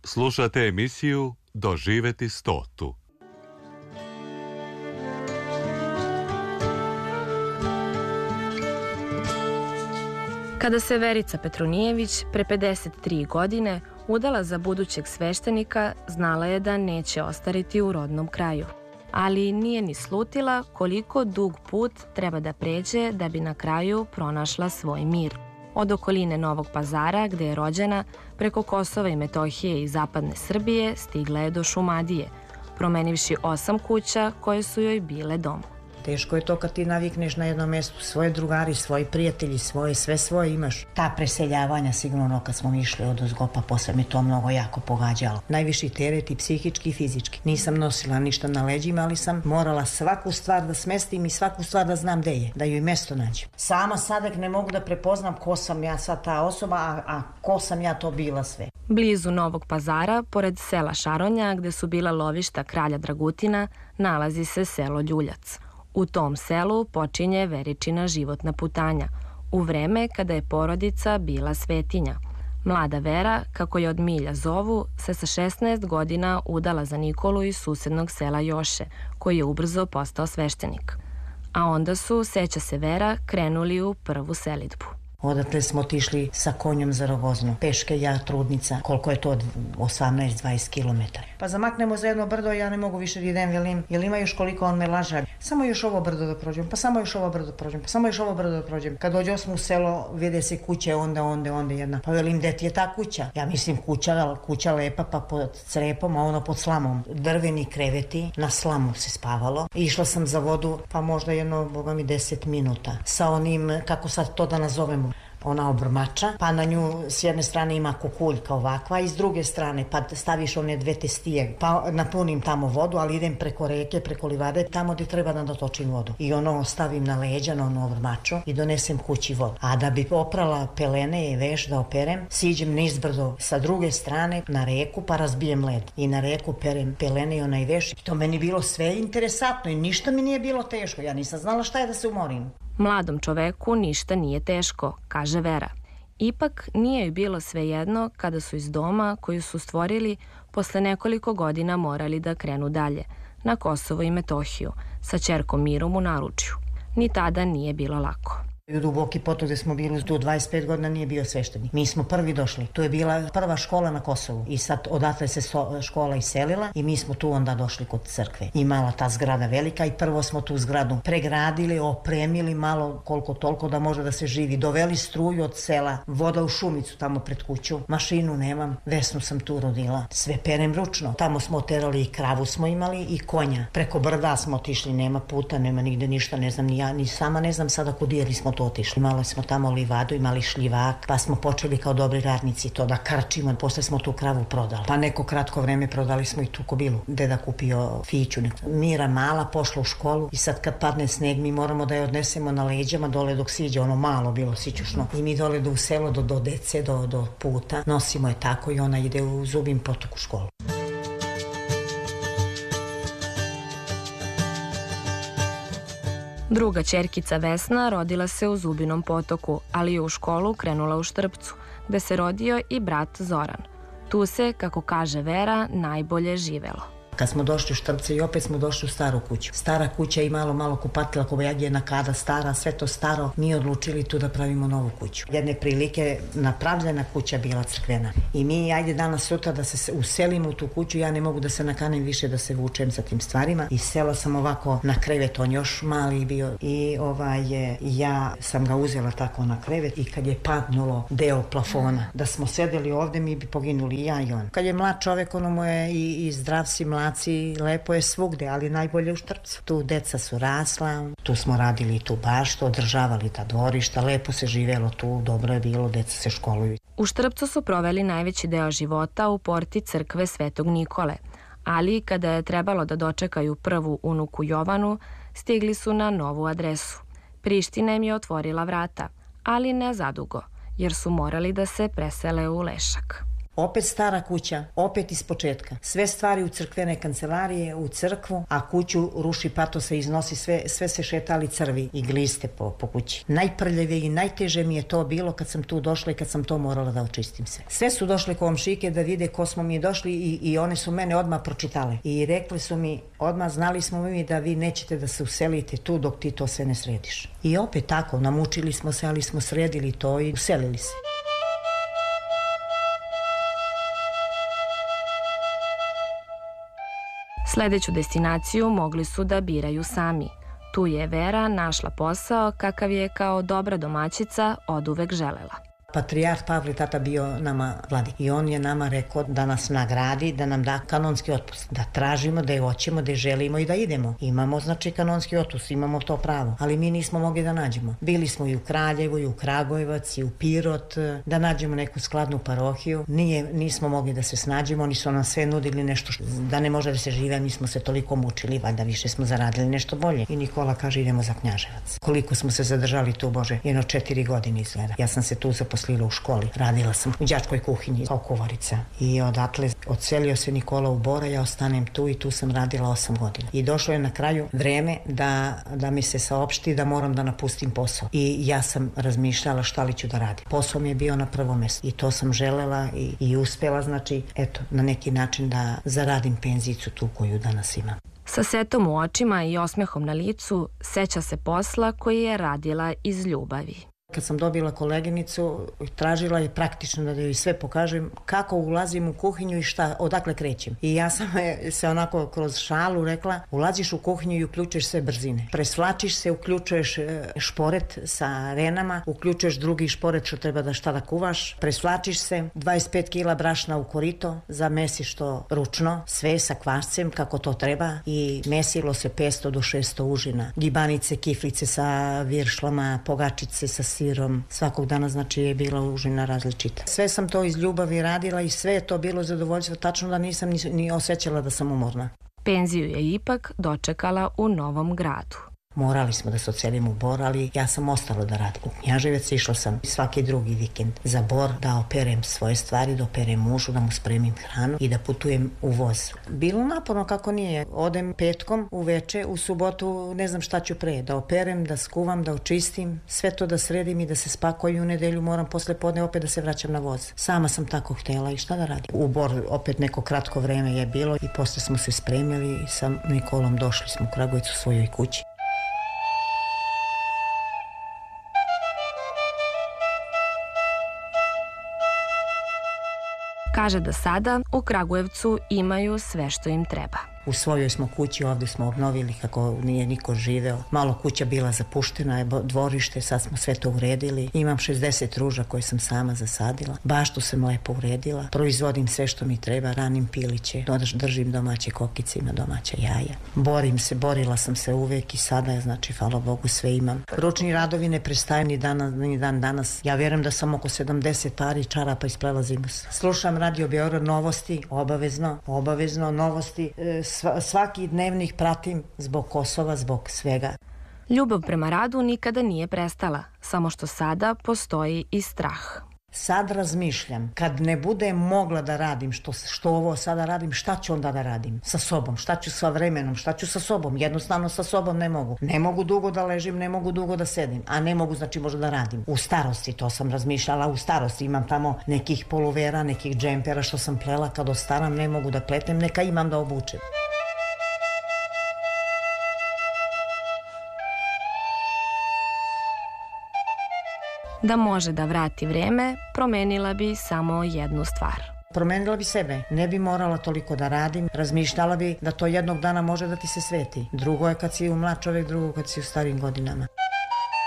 Slušate emisiju Doživeti stotu. Kada se Verica Petronijević pre 53 godine udala za budućeg sveštenika, znala je da neće ostariti u rodnom kraju. Ali nije ni slutila koliko dug put treba da pređe da bi na kraju pronašla svoj mir. Od okoline Novog Pazara, gde je rođena, preko Kosova i Metohije i zapadne Srbije stigla je do Šumadije, promenivši 8 kuća koje su joj bile dom. Teško je to kad ti navikneš na jednom mjestu, svoje drugari, svoji prijatelji, sve svoje imaš. Ta preseljavanja sigurno kad smo išli od ozgopa, posle me to mnogo jako pogađalo. Najviši teret i psihički i fizički. Nisam nosila ništa na leđima, ali sam morala svaku stvar da smestim i svaku stvar da znam gde je, da joj mesto nađem. Sama sadak ne mogu da prepoznam ko sam ja sad ta osoba, a ko sam ja to bila sve. Blizu Novog Pazara, pored sela Šaronja, gde su bila lovišta kralja Dragutina, nalazi se selo Ljuljac. U tom selu počinje Veričina životna putanja, u vreme kada je porodica bila svetinja. Mlada Vera, kako je od milja zovu, se sa 16 godina udala za Nikolu iz susednog sela Joše, koji je ubrzo postao sveštenik. A onda su, seća se Vera, krenuli u prvu selidbu. Odatle smo otišli sa konjom za Rogoznu. Peške, ja, trudnica, koliko je to, 18-20 km. Pa zamaknemo za jedno brdo, ja ne mogu više da idem, velim, jel ima još koliko, on me laže. Samo još ovo brdo da prođem, pa samo još ovo brdo da prođem, pa samo još ovo brdo da prođem. Kad dođe smo u selo, vide se kuće, onda jedna. Pa velim, gde ti je ta kuća? Ja mislim kuća lepa, pa pod crepom, a ono pod slamom. Drveni kreveti, na slamu se spavalo. Išla sam za vodu, pa možda jedno, boga mi, 10 minuta. Sa onim, kako sad to da nazovemo, ona obrmača, pa na nju s jedne strane ima kukuljka ovakva i s druge strane pa staviš one 2 testije, pa napunim tamo vodu, ali idem preko reke, preko livade, tamo gdje treba da dotočim vodu. I ono stavim na leđa, na onu obrmaču i donesem kući vodu. A da bi oprala pelene i veš da operem, siđem nizbrdo sa druge strane na reku pa razbijem led. I na reku perem pelene i onaj veš. I to meni bilo sve interesantno i ništa mi nije bilo teško. Ja nisam znala šta je da se umorim. Mladom čoveku ništa nije teško, kaže Vera. Ipak nije joj bilo svejedno kada su iz doma koju su stvorili posle nekoliko godina morali da krenu dalje, na Kosovo i Metohiju, sa ćerkom Mirom u naručju. Ni tada nije bilo lako. U Duboki Potok gde smo bili tu 25 godina nije bio sveštenik. Mi smo prvi došli. To je bila prva škola na Kosovu. I sad odatle se škola iselila i mi smo tu onda došli kod crkve. Imala ta zgrada velika i prvo smo tu zgradu pregradili, opremili malo koliko toliko da može da se živi. Doveli struju od sela, voda u šumicu tamo pred kuću. Mašinu nemam, Vesnu sam tu rodila. Sve perem ručno. Tamo smo oterali i kravu smo imali i konja. Preko brda smo otišli, nema puta, nema nigde ništa, ne znam ni ja, ni sama ne znam sada kudiri smo to otišli. Imali smo tamo livadu, imali šljivak, pa smo počeli kao dobri radnici to da krčimo. Posle smo tu kravu prodali. Pa neko kratko vreme prodali smo i tu kobilu. Deda kupio Fiću. Mira mala pošla u školu i sad kad padne sneg mi moramo da je odnesemo na leđama dole dok siđe, ono malo bilo sićušno. I mi dole u selo do dece, do puta. Nosimo je tako i ona ide u Zubin Potok u školu. Druga ćerkica Vesna rodila se u Zubinom Potoku, ali je u školu krenula u Štrpcu, gde se rodio i brat Zoran. Tu se, kako kaže Vera, najbolje živelo. Kad smo došli u Štrpce i opet smo došli u staru kuću. Stara kuća i malo kupatila, kobajagijena kada stara, sve to staro. Mi odlučili tu da pravimo novu kuću. Jedne prilike napravljena kuća bila crkvena. I mi ajde danas sutra da se uselimo u tu kuću, ja ne mogu da se nakanem više da se vučem sa tim stvarima. I sela sam ovako na krevet, on još mali bio. I ja sam ga uzela tako na krevet i kad je padnulo deo plafona, da smo sedeli ovde mi bi poginuli i ja i on. Kad je mlad čovek, ono mu je i zdrav si mlad, lepo je svugde, ali najbolje u Štrpcu. Tu deca su rasla, tu smo radili tu baštu, održavali ta dvorišta, lepo se živelo tu, dobro je bilo, deca se školuju. U Štrpcu su proveli najveći deo života u porti crkve Svetog Nikole, ali kada je trebalo da dočekaju prvu unuku Jovanu, stigli su na novu adresu. Priština im je otvorila vrata, ali ne zadugo, jer su morali da se presele u Lešak. Opet stara kuća, opet ispočetka. Sve stvari u crkvene kancelarije, u crkvu, a kuću ruši patosa, iznosi sve se šetali crvi i gliste po kući. Najprljevije i najteže mi je to bilo kad sam tu došla i kad sam to morala da očistim sve. Sve su došle komšike da vide ko smo mi došli i one su mene odmah pročitale. I rekli su mi, odmah znali smo mi da vi nećete da se uselite tu dok ti to sve ne središ. I opet tako, namučili smo se, ali smo sredili to i uselili se. Sledeću destinaciju mogli su da biraju sami. Tu je Vera našla posao kakav je kao dobra domaćica oduvek želela. Patrijarh Pavle tata bio nama vladik i on je nama rekao da nas nagradi, da nam da kanonski otpust, da tražimo, da je hoćemo, da je želimo i da idemo. Imamo znači kanonski otpust, imamo to pravo, ali mi nismo mogli da nađemo. Bili smo i u Kraljevu, i u Kragujevac, i u Pirot, da nađemo neku skladnu parohiju. Nismo mogli da se snađemo, oni su nam sve nudili nešto da ne može da se žive, mi smo se toliko mučili, valjda više smo zaradili nešto bolje. I Nikola kaže idemo za Knjaževac. Koliko smo se zadržali tu, Bože, 4 godine izgleda. Ja sam se tu zaposlila u školi. Radila sam u đačkoj kuhinji kao kuvarica. I odatle odselio se Nikola u Bor, ja ostanem tu i tu sam radila 8 godina. I došlo je na kraju vreme da mi se saopšti da moram da napustim posao. I ja sam razmišljala šta li ću da radim. Posao mi je bio na prvo mesto. I to sam želela i uspela, znači, eto, na neki način da zaradim penzicu tu koju danas imam. Sa setom u očima i osmehom na licu seća se posla koji je radila iz ljubavi. Kad sam dobila koleginicu, tražila je praktično da joj sve pokažem kako ulazim u kuhinju i odakle krećem. I ja sam se onako kroz šalu rekla, ulaziš u kuhinju i uključuješ sve brzine. Presvlačiš se, uključuješ šporet sa renama, uključuješ drugi šporet što treba da kuvaš, presvlačiš se, 25 kila brašna u korito, zamesiš to ručno, sve sa kvascem kako to treba i mesilo se 500 do 600 užina. Gibanice, kiflice sa viršlama, pogačice sa sirom. Svakog dana znači je bila užina različita. Sve sam to iz ljubavi radila i sve je to bilo zadovoljstvo, tačno da nisam ni osjećala da sam umorna. Penziju je ipak dočekala u Novom Gradu. Morali smo da se odselimo u Bor, ali ja sam ostala da radim. U Knjaževac išla sam svaki drugi vikend za Bor da operem svoje stvari, da operem mužu, da mu spremim hranu i da putujem u voz. Bilo naporno kako nije. Odem petkom uveče, u subotu ne znam šta ću pre. Da operem, da skuvam, da očistim, sve to da sredim i da se spakujem. U nedelju moram posle podne opet da se vraćam na voz. Sama sam tako htela i šta da radim. U Bor opet neko kratko vreme je bilo i posle smo se spremili i sa Nikolom došli smo u Kragujevac u svojoj kući. Kaže da sada u Kragujevcu imaju sve što im treba. U svojoj smo kući, ovde smo obnovili kako nije niko živeo. Malo kuća bila zapuštena, je dvorište, sad smo sve to uredili. Imam 60 ruža koje sam sama zasadila. Baštu sam lepo uredila. Proizvodim sve što mi treba, ranim piliće. Držim domaće kokice, ima domaća jaja. Borila sam se uvek i sada je, znači, hvala Bogu, sve imam. Ručni radovi ne prestaju ni dan danas. Ja vjerujem da sam oko 70 pari čarapa isprelazim. Slušam Radio Beograd, novosti, obavezno novosti. Svaki dnevnih pratim zbog Kosova, zbog svega. Ljubav prema radu nikada nije prestala, samo što sada postoji i strah. Sad razmišljam, kad ne budem mogla da radim što ovo sada radim, šta ću onda da radim sa sobom, šta ću sa vremenom, šta ću sa sobom, jednostavno sa sobom ne mogu. Ne mogu dugo da ležim, ne mogu dugo da sedim, a ne mogu znači možda da radim. U starosti, to sam razmišljala, u starosti imam tamo nekih poluvera, nekih džempera što sam plela, kad ostaram ne mogu da pletem, neka imam da obučem. Da može da vrati vreme, promenila bi samo jednu stvar. Promenila bi sebe, ne bi morala toliko da radim, razmišljala bi da to jednog dana može da ti se sveti. Drugo je kad si mlad čovjek, drugo kad si u starim godinama.